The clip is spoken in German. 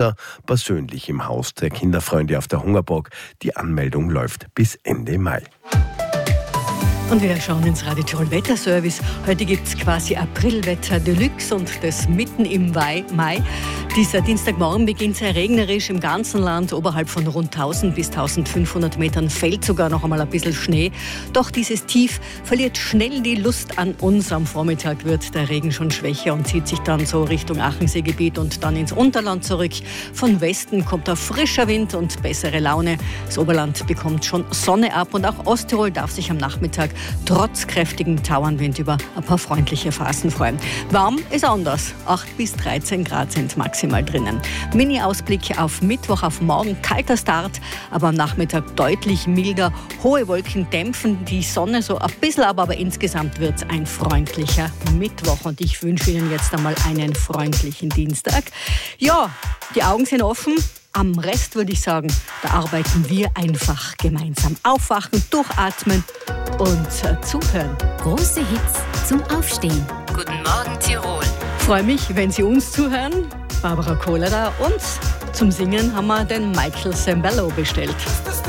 oder persönlich im Haus der Kinderfreunde auf der Hungerburg. Die Anmeldung läuft bis Ende Mai. Und wir schauen ins Radio Tirol Wetterservice. Heute gibt es quasi Aprilwetter Deluxe und das mitten im Mai. Dieser Dienstagmorgen beginnt sehr regnerisch im ganzen Land. Oberhalb von rund 1000 bis 1500 Metern fällt sogar noch einmal ein bisschen Schnee. Doch dieses Tief verliert schnell die Lust an uns. Am Vormittag wird der Regen schon schwächer und zieht sich dann so Richtung Achenseegebiet und dann ins Unterland zurück. Von Westen kommt ein frischer Wind und bessere Laune. Das Oberland bekommt schon Sonne ab und auch Osttirol darf sich am Nachmittag trotz kräftigem Tauernwind über ein paar freundliche Phasen freuen. Warm ist anders. 8 bis 13 Grad sind maximal drinnen. Mini-Ausblick auf Mittwoch, auf morgen. Kalter Start, aber am Nachmittag deutlich milder. Hohe Wolken dämpfen die Sonne so ein bisschen, aber insgesamt wird es ein freundlicher Mittwoch. Und ich wünsche Ihnen jetzt einmal einen freundlichen Dienstag. Ja, die Augen sind offen. Am Rest würde ich sagen, da arbeiten wir einfach gemeinsam. Aufwachen, durchatmen und zuhören. Große Hits zum Aufstehen. Guten Morgen, Tirol. Freue mich, wenn Sie uns zuhören. Barbara Kohler da und zum Singen haben wir den Michael Sembello bestellt.